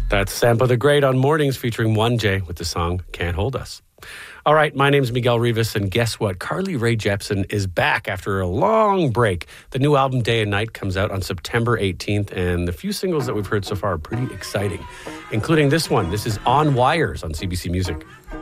That's Sampa the Great on Mornings featuring 1J with the song Can't Hold Us. All right, my name's Miguel Rivas, and guess what? Carly Rae Jepsen is back after a long break. The new album Day and Night comes out on September 18th, and the few singles that we've heard so far are pretty exciting, including this one. This is On Wires on CBC Music.